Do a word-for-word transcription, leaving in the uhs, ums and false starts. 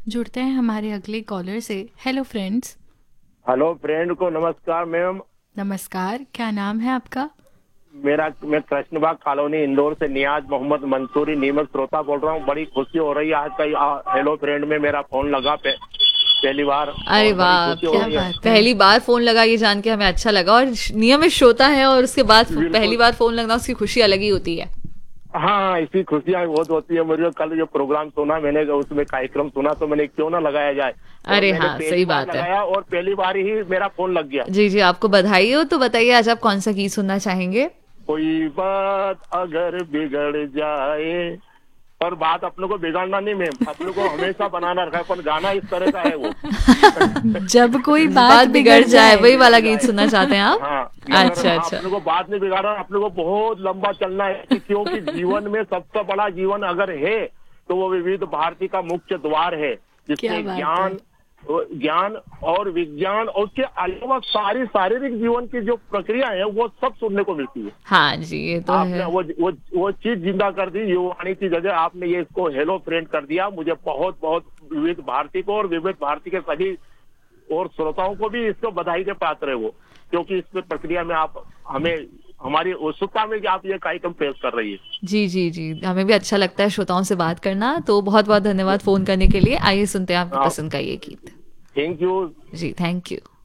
जुड़ते हैं हमारे अगले कॉलर से। Hello friends. हेलो फ्रेंड को नमस्कार मैम। नमस्कार, क्या नाम है आपका? मेरा मैं कृष्णबाग कॉलोनी इंदौर से नियाज मोहम्मद मंसूरी नियमित श्रोता बोल रहा हूँ। बड़ी खुशी हो रही है आज का आ, हेलो फ्रेंड में मेरा फोन लगा पे, पहली बार, अरे और बड़ी वाह, खुशी हो क्या रही है। बात है। पहली बार फोन लगा ये जान के हमें अच्छा लगा। और नियमित श्रोता है और उसके बाद फ- पहली बिल्कुल। बार फोन लगना, उसकी खुशी अलग ही होती है। हाँ, इसी खुशियाँ बहुत होती है मुझे। कल जो प्रोग्राम सुना मैंने, उसमें कार्यक्रम सुना, तो मैंने क्यों ना लगाया जाए, और अरे मैंने हाँ, पहली सही बार बात है। लगाया और पहली बार ही मेरा फोन लग गया। जी जी, आपको बधाई हो। तो बताइए आज आप कौन सा गीत सुनना चाहेंगे? कोई बात अगर बिगड़ जाए, पर बात अपने को बिगाड़ना नहीं मैम, अपने को हमेशा बनाना रखा है, पर गाना इस तरह का है वो। जब कोई बात बात बिगड़ बिगड़ जाए, जाए। वही वाला बिगड़ गीत जाए। सुनना चाहते हैं आप? हाँ, मगर अच्छा हाँ, अच्छा। अपने को बात नहीं बिगाड़ना, अपने को बहुत लंबा चलना है, कि क्योंकि जीवन में सबसे बड़ा जीवन अगर है तो वो विविध भारती का मुख्य द्वार है, क्या जिसमें बात है। ज्ञान ज्ञान और विज्ञान और उसके अलावा सारी शारीरिक जीवन की जो प्रक्रिया है वो सब सुनने को मिलती है। हाँ जी, ये तो आपने है। वो वो वो चीज जिंदा कर दी, युवाणी की जगह आपने ये इसको हेलो फ्रेंड कर दिया। मुझे बहुत बहुत विविध भारती को और विविध भारती के सभी और श्रोताओं को भी इसको बधाई के पात्र है वो, क्योंकि इस प्रक्रिया में आप हमें, हमारी उत्सुकता में कि आप ये कार्यक्रम पेश कर रही है। जी जी जी, हमें भी अच्छा लगता है श्रोताओं से बात करना। तो बहुत बहुत धन्यवाद फोन करने के लिए। आइए सुनते हैं आपकी हाँ, पसंद का ये गीत। Thank you. Ji, thank you.